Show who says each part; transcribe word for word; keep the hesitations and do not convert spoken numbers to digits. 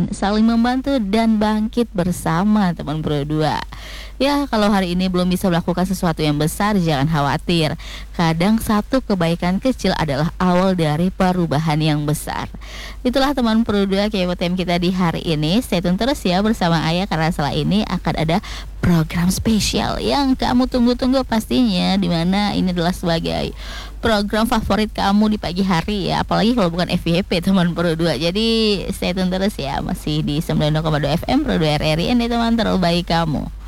Speaker 1: kesehatan, saling membantu dan bangkit bersama teman Pro dua. Ya, kalau hari ini belum bisa melakukan sesuatu yang besar, jangan khawatir. Kadang satu kebaikan kecil adalah awal dari perubahan yang besar. Itulah teman Pro dua K-pop kita di hari ini. Stay tune terus ya bersama Ayah, karena setelah ini akan ada program spesial yang kamu tunggu-tunggu pastinya, dimana ini adalah sebagai program favorit kamu di pagi hari ya, apalagi kalau bukan F Y P teman Pro dua. Jadi stay tune terus ya, masih di sembilan puluh dua koma dua F M Pro dua R R I, ini teman terbaik kamu.